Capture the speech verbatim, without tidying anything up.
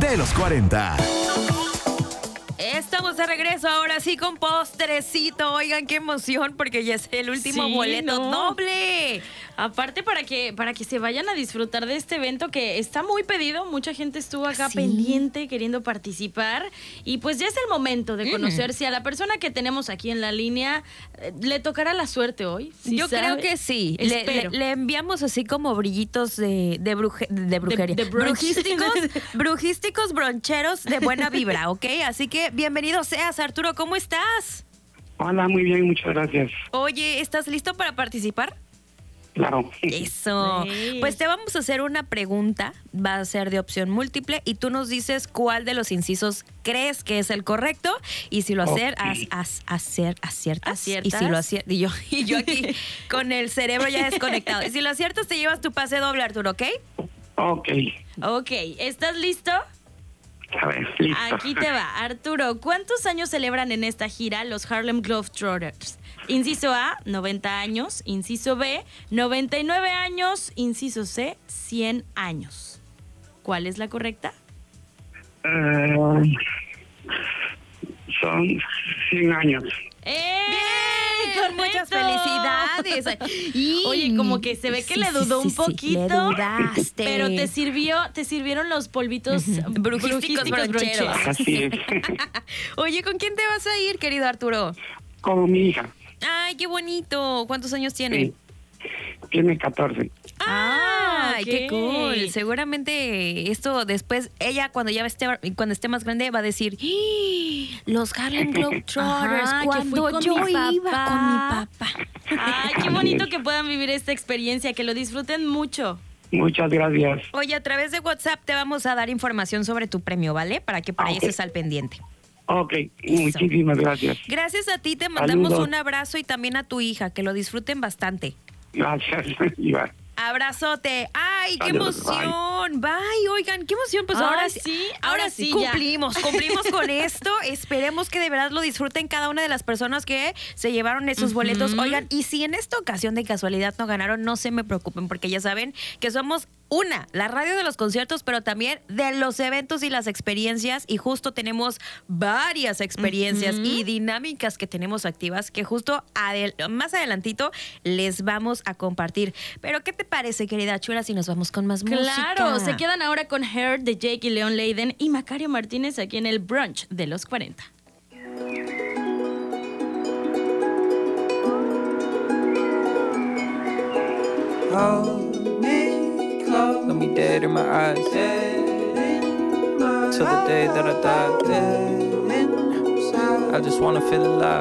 de los cuarenta. Estamos de regreso ahora sí con postrecito. Oigan, qué emoción porque ya es el último Sí, boleto ¿no? doble. Aparte para que para que se vayan a disfrutar de este evento que está muy pedido, mucha gente estuvo acá Sí. pendiente queriendo participar y pues ya es el momento de conocer si a la persona que tenemos aquí en la línea eh, le tocará la suerte hoy. ¿Sí Yo sabe? creo que sí. Le, Espero. le- le enviamos así como brillitos de, de, bruje- de brujería. De- de brunch. brujísticos, brujísticos broncheros de buena vibra, ¿ok? Así que bienvenido seas, Arturo. ¿Cómo estás? Hola, muy bien, muchas gracias. Oye, ¿estás listo para participar? Claro. Eso. Sí. Pues te vamos a hacer una pregunta, va a ser de opción múltiple y tú nos dices cuál de los incisos crees que es el correcto y si lo acer, Ok. as- as- acer- aciertas, ¿Aciertas? y si lo aciertas y yo y yo aquí con el cerebro ya desconectado. Y si lo aciertas te llevas tu pase doble, Arturo, ¿ok? Ok, Ok, ¿estás listo? a ver, listo. Aquí te va, Arturo. ¿Cuántos años celebran en esta gira los Harlem Globetrotters? Inciso A, noventa años. Inciso B, noventa y nueve años. Inciso C, cien años. ¿Cuál es la correcta? Eh, son cien años. ¡Eh! Con muchas ¡Correcto! felicidades. Y- Oye, como que se ve que Sí, le sí, dudó sí, un sí, poquito. le dudaste. Pero te sirvió, te sirvieron los polvitos Brujísticos broncheros. Así es. Oye, ¿con quién te vas a ir, querido Arturo? Como mi hija. Ay, qué bonito. ¿Cuántos años tiene? Sí. Tiene catorce. Ah, Ay, ok. qué cool. Seguramente esto después, ella cuando ya esté, cuando esté más grande va a decir, ¡Ah! Los Harlem Globetrotters, Ajá, que cuando fui con yo mi iba papá". con mi papá. Ay, qué bonito que puedan vivir esta experiencia, que lo disfruten mucho. Muchas gracias. Oye, a través de WhatsApp te vamos a dar información sobre tu premio, ¿vale? Para que por ahí Ah, ok. estés al pendiente. Ok, muchísimas gracias. Gracias a ti, te mandamos Saludos. un abrazo y también a tu hija, que lo disfruten bastante. Gracias, Iván. Abrazote. ¡Ay, qué Saludos, emoción! Bye, oigan, qué emoción. Pues Ay, ahora sí, ahora, ahora sí, sí, ya. cumplimos, cumplimos con esto. Esperemos que de verdad lo disfruten cada una de las personas que se llevaron esos boletos. Oigan, y si en esta ocasión de casualidad no ganaron, no se me preocupen, porque ya saben que somos una, la radio de los conciertos, pero también de los eventos y las experiencias. Y justo tenemos varias experiencias y dinámicas que tenemos activas que justo adel- más adelantito les vamos a compartir. Pero, ¿qué te parece, querida Chula, si nos vamos con más música? Claro, se quedan ahora con Her de Jake y Leon Leiden y Macario Martínez aquí en el brunch de los cuarenta. Hold me close. Look me dead in my eyes. Till the day that I die. I just wanna feel alive.